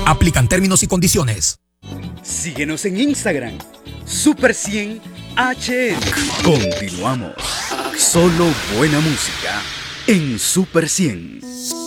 Aplican términos y condiciones. Síguenos en Instagram, Super 100 HN. Continuamos. Solo buena música en Super 100.